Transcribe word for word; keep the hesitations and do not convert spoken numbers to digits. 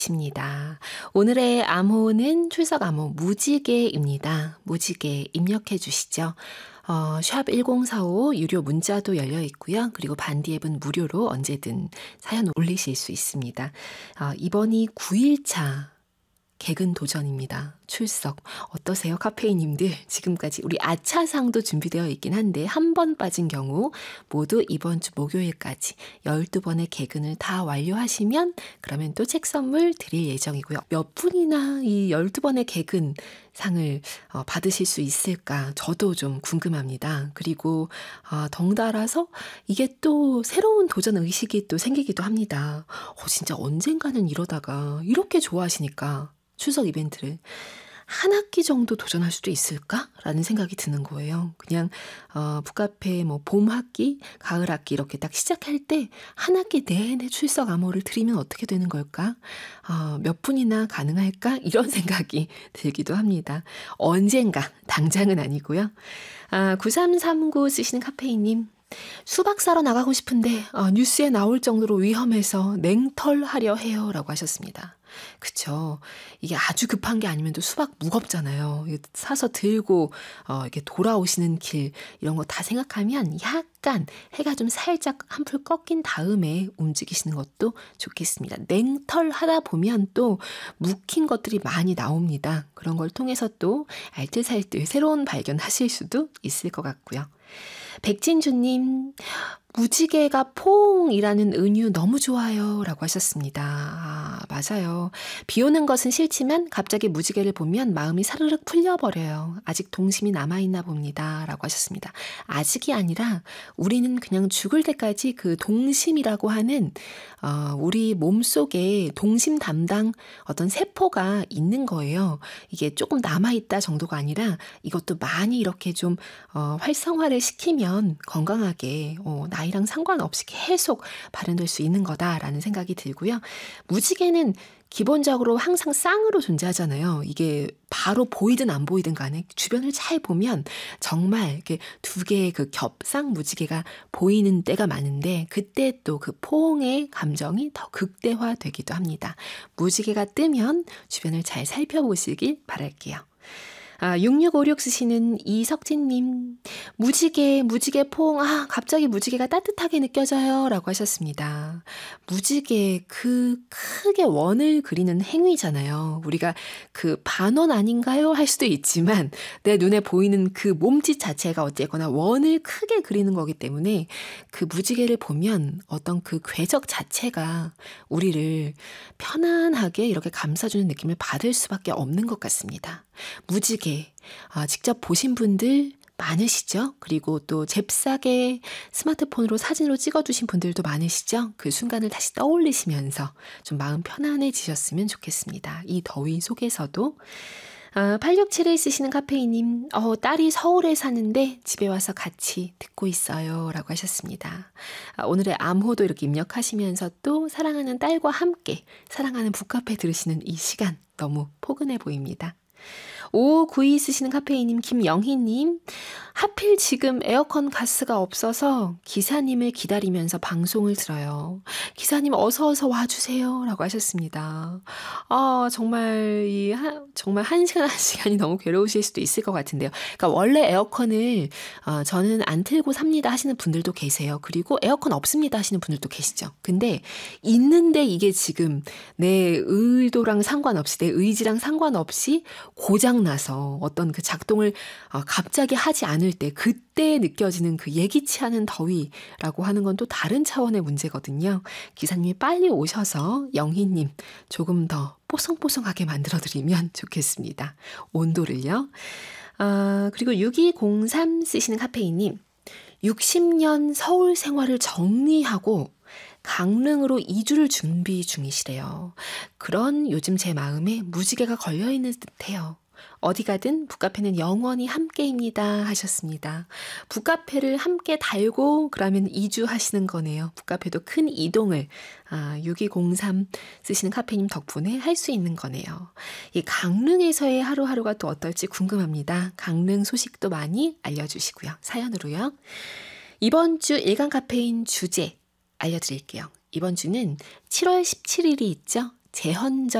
십니다. 오늘의 암호는 출석 암호 무지개입니다. 무지개 입력해 주시죠. 어, 샵 일공사오 유료 문자도 열려 있고요. 그리고 반디 앱은 무료로 언제든 사연 올리실 수 있습니다. 어, 이번이 구 일차 개근 도전입니다. 출석. 어떠세요? 카페인님들. 지금까지 우리 아차상도 준비되어 있긴 한데 한 번 빠진 경우 모두 이번 주 목요일까지 열두 번의 개근을 다 완료하시면 그러면 또 책 선물 드릴 예정이고요. 몇 분이나 이 열두 번의 개근 상을 어, 받으실 수 있을까 저도 좀 궁금합니다. 그리고 어, 덩달아서 이게 또 새로운 도전 의식이 또 생기기도 합니다. 어, 진짜 언젠가는 이러다가 이렇게 좋아하시니까 출석 이벤트를 한 학기 정도 도전할 수도 있을까라는 생각이 드는 거예요. 그냥 어, 북카페 뭐 봄 학기, 가을 학기 이렇게 딱 시작할 때 한 학기 내내 출석 암호를 드리면 어떻게 되는 걸까? 어, 몇 분이나 가능할까? 이런 생각이 들기도 합니다. 언젠가, 당장은 아니고요. 아, 구삼삼구 쓰시는 카페인님. 수박 사러 나가고 싶은데 어, 뉴스에 나올 정도로 위험해서 냉털하려 해요 라고 하셨습니다. 그쵸. 이게 아주 급한 게 아니면 또 수박 무겁잖아요. 사서 들고 어, 이렇게 돌아오시는 길 이런 거 다 생각하면 약간 해가 좀 살짝 한풀 꺾인 다음에 움직이시는 것도 좋겠습니다. 냉털하다 보면 또 묵힌 것들이 많이 나옵니다. 그런 걸 통해서 또 알뜰살뜰 새로운 발견하실 수도 있을 것 같고요. 백진주님, 무지개가 포옹이라는 은유 너무 좋아요 라고 하셨습니다. 아, 맞아요. 비 오는 것은 싫지만 갑자기 무지개를 보면 마음이 사르륵 풀려버려요. 아직 동심이 남아있나 봅니다 라고 하셨습니다. 아직이 아니라 우리는 그냥 죽을 때까지 그 동심이라고 하는 어, 우리 몸속에 동심 담당 어떤 세포가 있는 거예요. 이게 조금 남아있다 정도가 아니라 이것도 많이 이렇게 좀 어, 활성화를 시키면 건강하게 어, 나이랑 상관없이 계속 발현될 수 있는 거다라는 생각이 들고요. 무지개는 기본적으로 항상 쌍으로 존재하잖아요. 이게 바로 보이든 안 보이든 간에 주변을 잘 보면 정말 이렇게 두 개의 그 겹쌍 무지개가 보이는 때가 많은데 그때 또 그 포옹의 감정이 더 극대화되기도 합니다. 무지개가 뜨면 주변을 잘 살펴보시길 바랄게요. 아, 육육오육 쓰시는 이석진님, 무지개, 무지개 포옹, 아, 갑자기 무지개가 따뜻하게 느껴져요. 라고 하셨습니다. 무지개, 그 크게 원을 그리는 행위잖아요. 우리가 그 반원 아닌가요? 할 수도 있지만, 내 눈에 보이는 그 몸짓 자체가 어쨌거나 원을 크게 그리는 거기 때문에 그 무지개를 보면 어떤 그 궤적 자체가 우리를 편안하게 이렇게 감싸주는 느낌을 받을 수밖에 없는 것 같습니다. 무지개, 아, 직접 보신 분들 많으시죠? 그리고 또 잽싸게 스마트폰으로 사진으로 찍어두신 분들도 많으시죠? 그 순간을 다시 떠올리시면서 좀 마음 편안해지셨으면 좋겠습니다. 이 더위 속에서도. 아, 팔육칠일 쓰시는 카페이님, 어, 딸이 서울에 사는데 집에 와서 같이 듣고 있어요 라고 하셨습니다. 아, 오늘의 암호도 이렇게 입력하시면서 또 사랑하는 딸과 함께 사랑하는 북카페 들으시는 이 시간 너무 포근해 보입니다. 오오구이 쓰시는 카페이님, 김영희님, 하필 지금 에어컨 가스가 없어서 기사님을 기다리면서 방송을 들어요. 기사님 어서 어서 와주세요 라고 하셨습니다. 아, 정말 이 한, 정말 한 시간 한 시간이 너무 괴로우실 수도 있을 것 같은데요. 그러니까 원래 에어컨을 어, 저는 안 틀고 삽니다 하시는 분들도 계세요. 그리고 에어컨 없습니다 하시는 분들도 계시죠. 근데 있는데 이게 지금 내 의도랑 상관없이 내 의지랑 상관없이 고장나서 어떤 그 작동을 어, 갑자기 하지 않을 때 그때 느껴지는 그 예기치 않은 더위라고 하는 건 또 다른 차원의 문제거든요. 기사님이 빨리 오셔서 영희님 조금 더 뽀송뽀송하게 만들어드리면 좋겠습니다. 온도를요. 아, 그리고 육이공삼 쓰시는 카페이님, 육십 년 서울 생활을 정리하고 강릉으로 이주를 준비 중이시래요. 그런 요즘 제 마음에 무지개가 걸려있는 듯해요. 어디 가든 북카페는 영원히 함께입니다 하셨습니다. 북카페를 함께 달고 그러면 이주하시는 거네요. 북카페도 큰 이동을 아, 육이공삼 쓰시는 카페님 덕분에 할 수 있는 거네요. 이 강릉에서의 하루하루가 또 어떨지 궁금합니다. 강릉 소식도 많이 알려주시고요. 사연으로요. 이번 주 일간 카페인 주제 알려드릴게요. 이번 주는 칠월 십칠일이 있죠. 재헌절